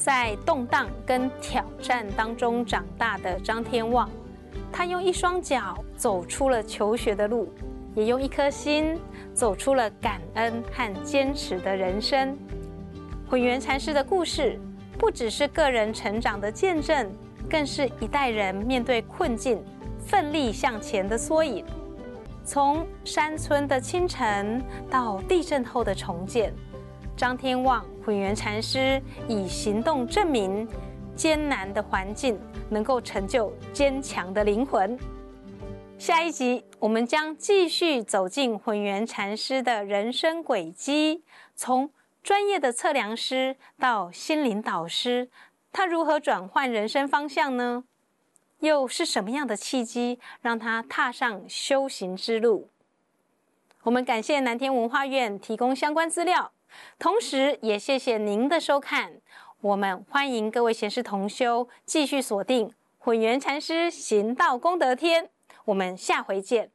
在动荡跟挑战当中长大的张天旺，他用一双脚走出了求学的路，也用一颗心走出了感恩和坚持的人生。混元禅师的故事不只是个人成长的见证，更是一代人面对困境奋力向前的缩影。从山村的清晨到地震后的重建，张天旺混元禅师以行动证明艰难的环境能够成就坚强的灵魂。下一集我们将继续走进混元禅师的人生轨迹，从专业的测量师到心灵导师，他如何转换人生方向呢？又是什么样的契机让他踏上修行之路？我们感谢南天文化院提供相关资料，同时也谢谢您的收看。我们欢迎各位贤师同修继续锁定混元禅师行道功德篇，我们下回见。